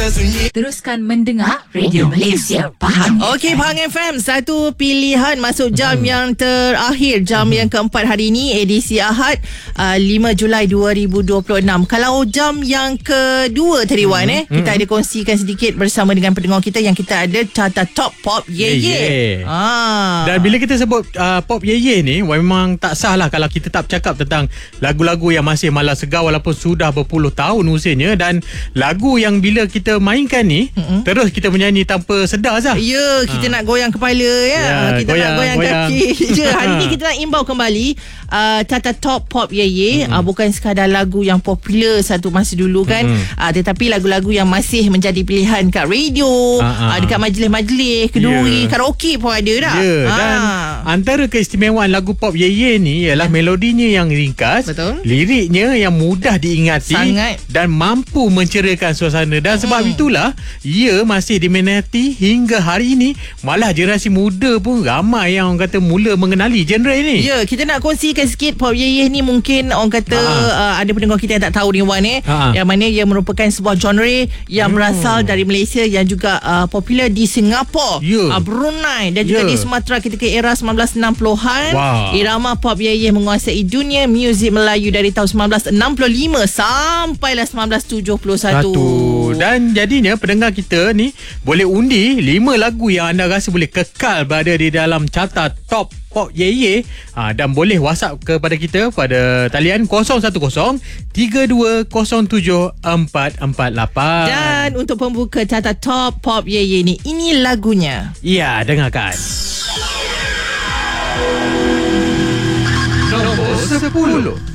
Teruskan mendengar Radio Malaysia. Faham? Okey, Pahang FM, satu pilihan masuk jam yang terakhir, jam yang keempat hari ini, edisi Ahad 5 Julai 2026. Kalau jam yang kedua tadi Wan, kita ada kongsikan sedikit bersama dengan pendengar kita yang kita ada carta top pop ye. Dan bila kita sebut pop ye ni, memang tak sah lah kalau kita tak bercakap tentang lagu-lagu yang masih malas segar walaupun sudah berpuluh tahun usianya, dan lagu yang bila kita mainkan ni terus kita menyanyi tanpa sedar sah. Ya, kita nak goyang kepala ya. Kita nak goyang kaki je. Hari ni kita nak imbau kembali carta top pop ye. Bukan sekadar lagu yang popular satu masa dulu kan, tetapi lagu-lagu yang masih menjadi pilihan kat radio, dekat majlis-majlis, kenduri, karaoke pun ada dah. Dan antara keistimewaan lagu pop ye ni ialah melodinya yang ringkas, betul, liriknya yang mudah diingati, sangat, dan mampu menceriakan suasana. Dan sebab itulah ia masih diminati hingga hari ini. Malah generasi muda pun ramai yang orang kata mula mengenali genre ini. Ya, kita nak kongsikan sikit pop ye ni. Mungkin orang kata ada pendengar kita yang tak tahu ni Wan, yang mana ia merupakan sebuah genre yang berasal dari Malaysia yang juga popular di Singapura, Brunei dan juga di Sumatera ketika era 1960-an. Irama pop ye menguasai dunia muzik Melayu dari tahun 1965 sampailah 1971. Dan jadinya pendengar kita ni boleh undi 5 lagu yang anda rasa boleh kekal berada di dalam carta top pop ye. Dan boleh WhatsApp kepada kita pada talian 010-3207-448. Dan untuk pembuka carta top pop ye ni, ini lagunya. Ya, dengarkan. Nombor 10.